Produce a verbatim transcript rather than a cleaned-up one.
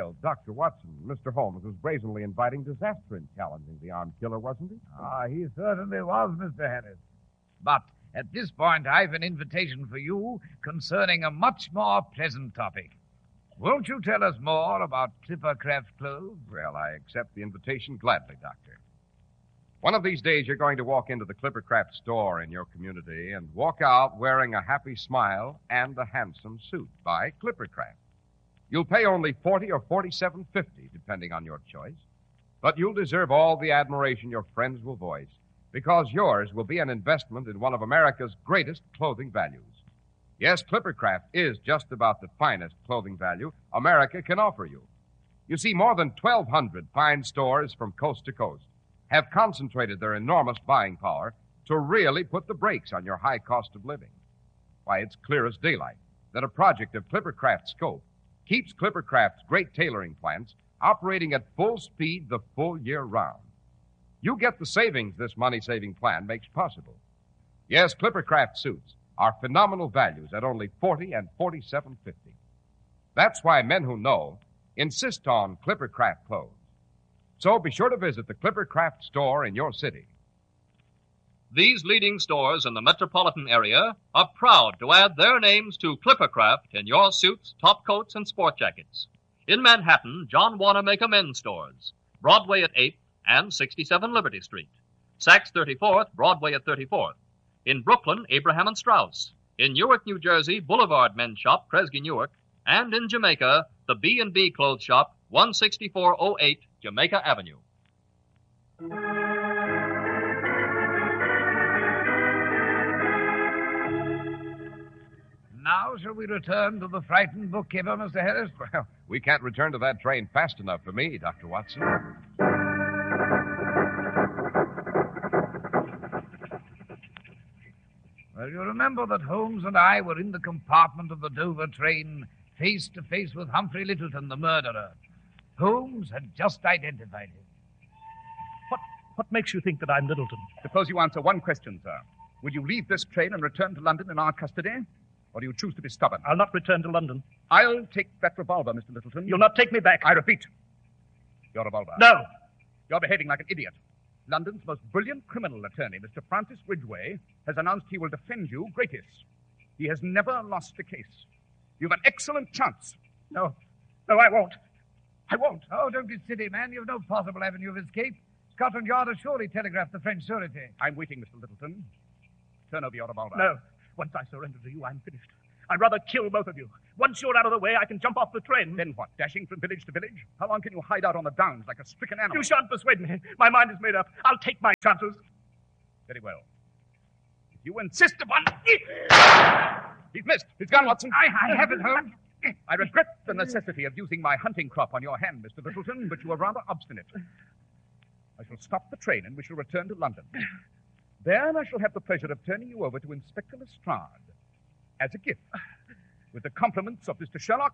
Well, Doctor Watson, Mister Holmes was brazenly inviting disaster in challenging the armed killer, wasn't he? Ah, he certainly was, Mister Harris. But at this point, I've an invitation for you concerning a much more pleasant topic. Won't you tell us more about Clippercraft clothes? Well, I accept the invitation gladly, Doctor. One of these days, you're going to walk into the Clippercraft store in your community and walk out wearing a happy smile and a handsome suit by Clippercraft. You'll pay only forty dollars or forty-seven fifty, depending on your choice. But you'll deserve all the admiration your friends will voice, because yours will be an investment in one of America's greatest clothing values. Yes, Clippercraft is just about the finest clothing value America can offer you. You see, more than twelve hundred fine stores from coast to coast have concentrated their enormous buying power to really put the brakes on your high cost of living. Why, it's clear as daylight that a project of Clippercraft's scope keeps Clippercraft's great tailoring plants operating at full speed the full year round. You get the savings this money-saving plan makes possible. Yes, Clippercraft suits are phenomenal values at only forty dollars and forty-seven fifty. That's why men who know insist on Clippercraft clothes. So be sure to visit the Clippercraft store in your city. These leading stores in the metropolitan area are proud to add their names to Clippercraft in your suits, top coats, and sport jackets. In Manhattan, John Wanamaker Men's Stores, Broadway at eighth and sixty-seven Liberty Street. Saks thirty-fourth, Broadway at thirty-fourth. In Brooklyn, Abraham and Strauss. In Newark, New Jersey, Boulevard Men's Shop, Kresge Newark. And in Jamaica, the B and B Clothes Shop, one sixty-four oh eight Jamaica Avenue. Now shall we return to the frightened bookkeeper, Mister Harris? Well, we can't return to that train fast enough for me, Doctor Watson. Well, you remember that Holmes and I were in the compartment of the Dover train, face to face with Humphrey Littleton, the murderer. Holmes had just identified him. What, what makes you think that I'm Littleton? Suppose you answer one question, sir. Would you leave this train and return to London in our custody? Or do you choose to be stubborn? I'll not return to London. I'll take that revolver, Mister Littleton. You'll not take me back. I repeat, your revolver. No. You're behaving like an idiot. London's most brilliant criminal attorney, Mister Francis Ridgway, has announced he will defend you gratis. He has never lost a case. You've an excellent chance. No. No, I won't. I won't. Oh, don't be silly, man. You've no possible avenue of escape. Scotland Yard has surely telegraphed the French surety. I'm waiting, Mister Littleton. Turn over your revolver. No. Once I surrender to you, I'm finished. I'd rather kill both of you. Once you're out of the way, I can jump off the train. Then what, dashing from village to village? How long can you hide out on the downs like a stricken animal? You shan't persuade me. My mind is made up. I'll take my chances. Very well. If you insist upon... He's missed. He's gone, Watson. I, I have it, Holmes. I regret the necessity of using my hunting crop on your hand, Mister Littleton, but you are rather obstinate. I shall stop the train and we shall return to London. There I shall have the pleasure of turning you over to Inspector Lestrade as a gift, with the compliments of Mister Sherlock